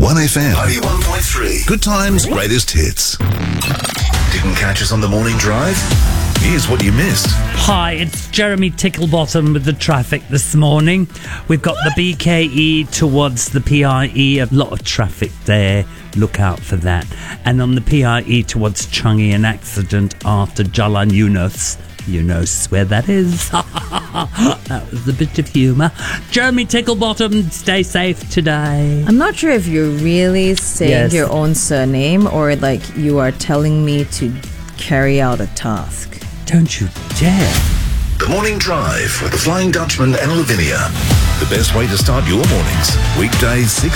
1FM 91.3. Good times, greatest hits. Didn't catch us on the morning drive? Here's what you missed. Hi, it's Jeremy Ticklebottom with the traffic this morning. We've got the BKE towards the PIE, a lot of traffic there. Look out for that. And on the PIE towards Changi, an accident after Jalan Yunus. Yunus, where that is. That was a bit of humour. Jeremy Ticklebottom, stay safe today. I'm not sure if you're really saying your own surname or like you are telling me to carry out a task. Don't you dare. The Morning Drive with the Flying Dutchman and Lavinia. The best way to start your mornings. Weekdays 6